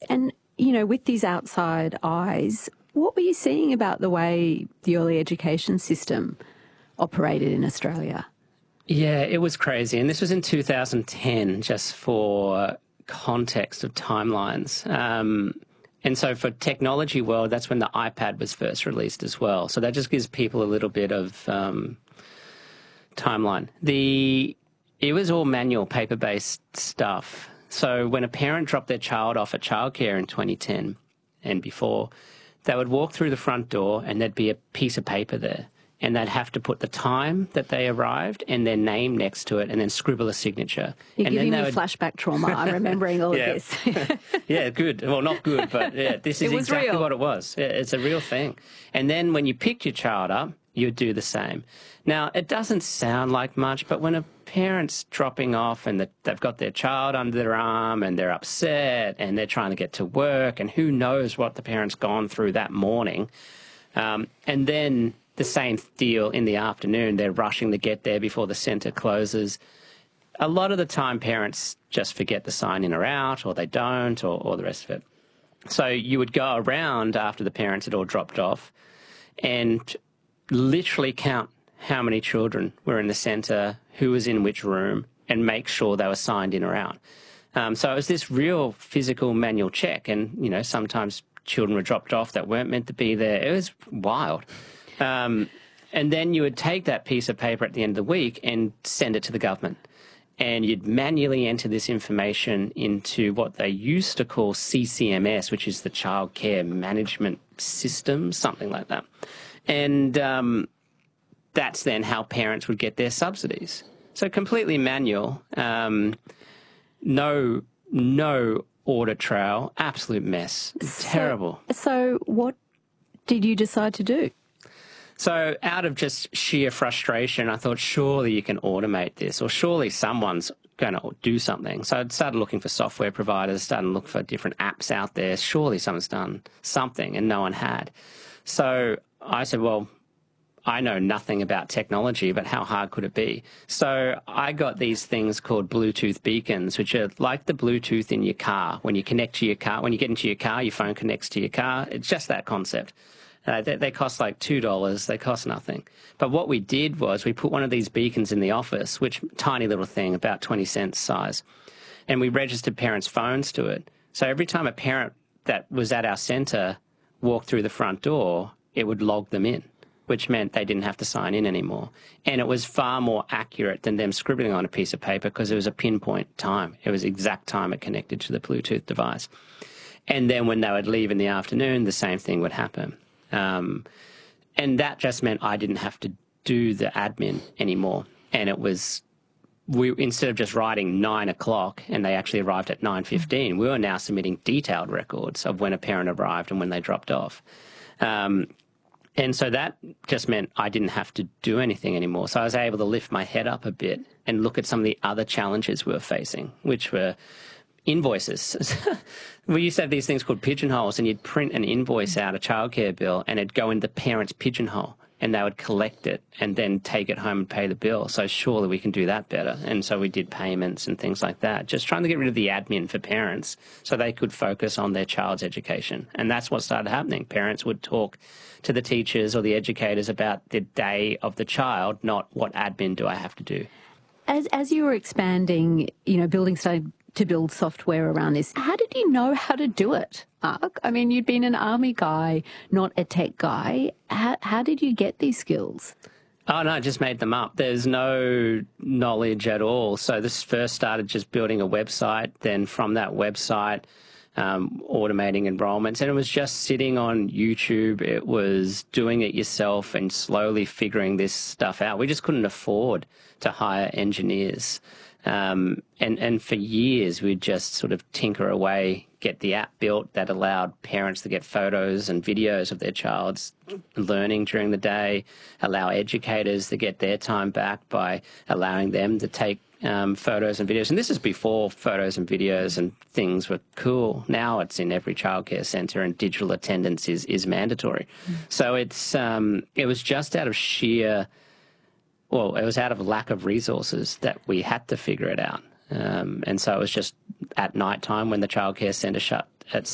And, you know, with these outside eyes, what were you seeing about the way the early education system operated in Australia? Yeah, it was crazy. And this was in 2010, just for context of timelines. And so for technology world, that's when the iPad was first released as well. So that just gives people a little bit of timeline. It was all manual, paper-based stuff. So when a parent dropped their child off at childcare in 2010 and before, they would walk through the front door and there'd be a piece of paper there. And they'd have to put the time that they arrived and their name next to it and then scribble a signature. You're giving me flashback trauma. I'm remembering all of this. Yeah, good. Well, not good, but yeah, this is exactly what it was. Yeah, it's a real thing. And then when you picked your child up, you'd do the same. Now, it doesn't sound like much, but when a parent's dropping off and they've got their child under their arm and they're upset and they're trying to get to work and who knows what the parent's gone through that morning, and then the same deal in the afternoon, they're rushing to get there before the centre closes. A lot of the time parents just forget to sign in or out, or they don't, or the rest of it. So you would go around after the parents had all dropped off and literally count how many children were in the centre, who was in which room, and make sure they were signed in or out. So it was this real physical manual check, and, you know, sometimes children were dropped off that weren't meant to be there. It was wild. And then you would take that piece of paper at the end of the week and send it to the government. And you'd manually enter this information into what they used to call CCMS, which is the Child Care Management System, something like that. And that's then how parents would get their subsidies. So completely manual, no audit trail, absolute mess, terrible. So what did you decide to do? So out of just sheer frustration, I thought, surely you can automate this, or surely someone's going to do something. So I started looking for software providers, started looking for different apps out there. Surely someone's done something, and no one had. So I said, well, I know nothing about technology, but how hard could it be? So I got these things called Bluetooth beacons, which are like the Bluetooth in your car. When you connect to your car, when you get into your car, your phone connects to your car. It's just that concept. They cost like $2. They cost nothing. But what we did was we put one of these beacons in the office, which tiny little thing, about 20 cents size, and we registered parents' phones to it. So every time a parent that was at our centre walked through the front door, it would log them in, which meant they didn't have to sign in anymore. And it was far more accurate than them scribbling on a piece of paper because it was a pinpoint time. It was exact time it connected to the Bluetooth device. And then when they would leave in the afternoon, the same thing would happen. And that just meant I didn't have to do the admin anymore. And it was, instead of just writing 9 o'clock and they actually arrived at 9:15, we were now submitting detailed records of when a parent arrived and when they dropped off. And so that just meant I didn't have to do anything anymore. So I was able to lift my head up a bit and look at some of the other challenges we were facing, which were invoices. We used to have these things called pigeonholes, and you'd print an invoice out, a childcare bill, and it'd go in the parent's pigeonhole, and they would collect it and then take it home and pay the bill. So surely we can do that better. And so we did payments and things like that, just trying to get rid of the admin for parents so they could focus on their child's education. And that's what started happening. Parents would talk to the teachers or the educators about the day of the child, not what admin do I have to do. As you were expanding, you know, starting to build software around this, how did you know how to do it, Mark? I mean, you'd been an army guy, not a tech guy. How did you get these skills? Oh, no, I just made them up. There's no knowledge at all. So this first started just building a website. Then from that website, automating enrollments. And it was just sitting on YouTube. It was doing it yourself and slowly figuring this stuff out. We just couldn't afford to hire engineers. And for years, we'd just sort of tinker away, get the app built that allowed parents to get photos and videos of their child's learning during the day, allow educators to get their time back by allowing them to take photos and videos. And this is before photos and videos and things were cool. Now it's in every childcare centre and digital attendance is mandatory. So it was just out of it was out of lack of resources that we had to figure it out. And so it was just at night time when the childcare centre shut at